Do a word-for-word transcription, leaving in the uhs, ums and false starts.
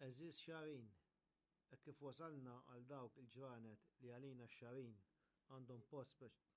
Eżis xarin, e kif wasalna għal dawk il-ġranet li għalina x-xarin għandhom post